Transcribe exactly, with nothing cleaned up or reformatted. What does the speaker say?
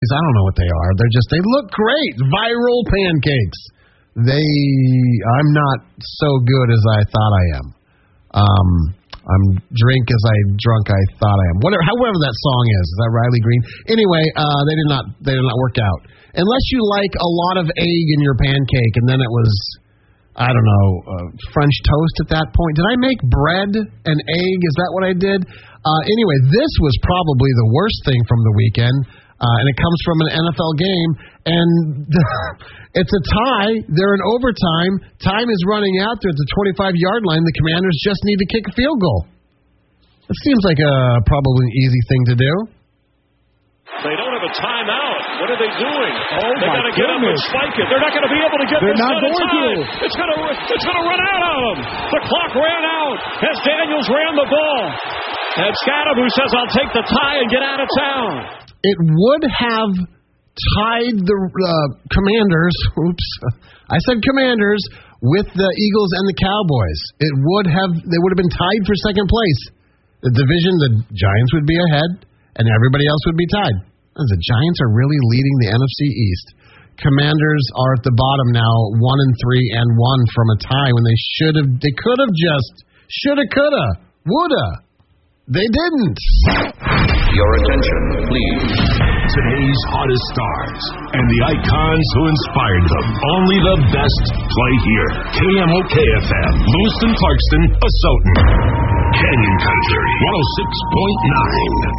I don't know what they are. They're just, they look great. Viral pancakes. They, I'm not so good as I thought I am. Um, I'm drink as I drunk I thought I am. Whatever, however that song is. Is that Riley Green? Anyway, uh, they did not, they did not work out. Unless you like a lot of egg in your pancake, and then it was, I don't know, uh, French toast at that point. Did I make bread and egg? Is that what I did? Uh, anyway, this was probably the worst thing from the weekend, uh, and it comes from an N F L game, and the, it's a tie. They're in overtime. Time is running out. They're at the twenty-five-yard line. The Commanders just need to kick a field goal. It seems like a probably an easy thing to do. They don't have a timeout. What are they doing? Oh, they got to get up and spike it. They're not going to be able to get They're this not done in going time. to. It's going to it's going to run out of them. The clock ran out as Daniels ran the ball. And Scadaboo says, "I'll take the tie and get out of town." It would have tied the uh, Commanders. Oops, I said Commanders with the Eagles and the Cowboys. It would have. They would have been tied for second place. The division, the Giants would be ahead, and everybody else would be tied. The Giants are really leading the N F C East. Commanders are at the bottom now, one and three and one from a tie when they should have. They could have just shoulda, coulda, woulda. They didn't. Your attention, please. Today's hottest stars and the icons who inspired them. Only the best play here. K M O K F M, Lewiston, Clarkston, Asotin. Canyon Country, one oh six point nine.